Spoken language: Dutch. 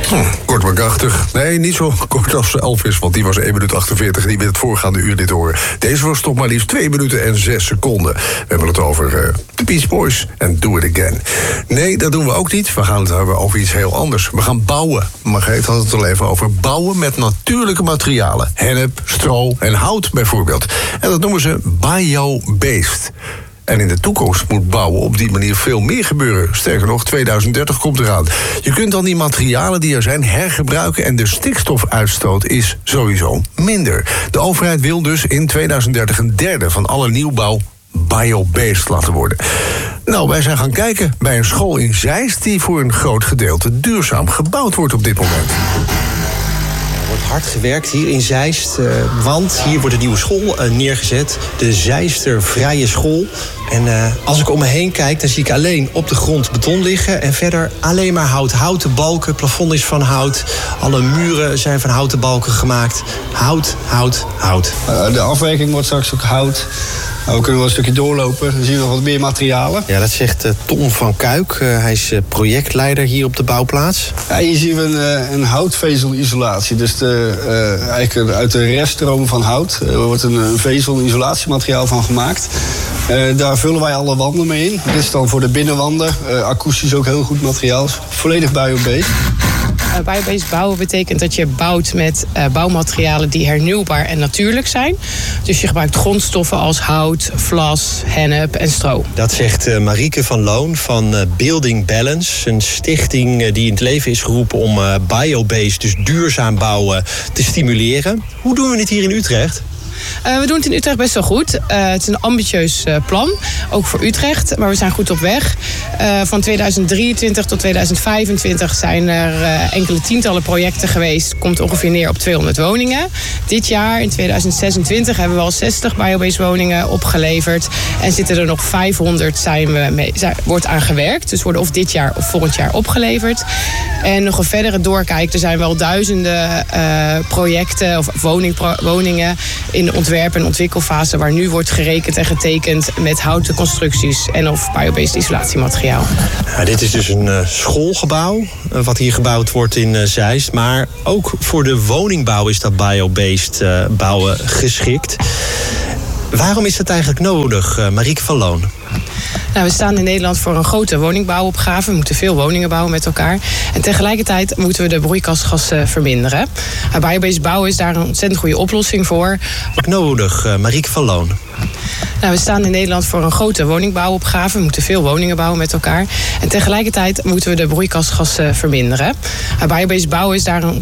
Kort maar krachtig. Nee, niet zo kort als Elvis, want die was 1 minuut 48... en die met het voorgaande uur dit horen. Deze was toch maar liefst 2 minuten en 6 seconden. We hebben het over de Beach Boys en Do It Again. Nee, dat doen we ook niet. We gaan het hebben over iets heel anders. We gaan bouwen. Margreet had het al even over bouwen met natuurlijke materialen. Hennep, stro en hout bijvoorbeeld. En dat noemen ze bio-based. En in de toekomst moet bouwen op die manier veel meer gebeuren. Sterker nog, 2030 komt eraan. Je kunt dan die materialen die er zijn hergebruiken... en de stikstofuitstoot is sowieso minder. De overheid wil dus in 2030 een derde van alle nieuwbouw bio-based laten worden. Nou, wij zijn gaan kijken bij een school in Zeist... die voor een groot gedeelte duurzaam gebouwd wordt op dit moment. Er wordt hard gewerkt hier in Zeist, want hier wordt een nieuwe school neergezet. De Zeister Vrije School. En als ik om me heen kijk, dan zie ik alleen op de grond beton liggen... en verder alleen maar hout. Houten balken, het plafond is van hout. Alle muren zijn van houten balken gemaakt. Hout, hout, hout. De afwerking wordt straks ook hout. We kunnen wel een stukje doorlopen, dan zien we nog wat meer materialen. Ja, dat zegt Ton van Kuik. Hij is projectleider hier op de bouwplaats. Ja, hier zien we een houtvezelisolatie. Dus eigenlijk uit de reststroom van hout wordt een vezelisolatiemateriaal van gemaakt. Daar vullen wij alle wanden mee in. Dit is dan voor de binnenwanden. Akoestisch ook heel goed materiaal. Volledig bio-based. Bio-based bouwen betekent dat je bouwt met bouwmaterialen die hernieuwbaar en natuurlijk zijn. Dus je gebruikt grondstoffen als hout, vlas, hennep en stro. Dat zegt Marieke van Loon van Building Balance. Een stichting die in het leven is geroepen om bio-based, dus duurzaam bouwen, te stimuleren. Hoe doen we dit hier in Utrecht? We doen het in Utrecht best wel goed. Het is een ambitieus plan, ook voor Utrecht, maar we zijn goed op weg. Van 2023 tot 2025 zijn er enkele tientallen projecten geweest. Komt ongeveer neer op 200 woningen. Dit jaar, in 2026, hebben we al 60 biobased woningen opgeleverd. En zitten er nog 500 wordt aan gewerkt. Dus worden of dit jaar of volgend jaar opgeleverd. En nog een verdere doorkijk, er zijn wel duizenden projecten of woningen in de ontwerp- en ontwikkelfase waar nu wordt gerekend en getekend met houten constructies en of biobased isolatiemateriaal. Ja, dit is dus een schoolgebouw wat hier gebouwd wordt in Zeist. Maar ook voor de woningbouw is dat biobased bouwen geschikt. Waarom is dat eigenlijk nodig, Marieke van Loon? Nou, we staan in Nederland voor een grote woningbouwopgave. We moeten veel woningen bouwen met elkaar. En tegelijkertijd moeten we de broeikasgassen verminderen. Biobased bouwen is daar een ontzettend goede oplossing voor. Wat nodig, Marieke van Loon? Nou, we staan in Nederland voor een grote woningbouwopgave. We moeten veel woningen bouwen met elkaar. En tegelijkertijd moeten we de broeikasgassen verminderen. Biobased bouwen is daar een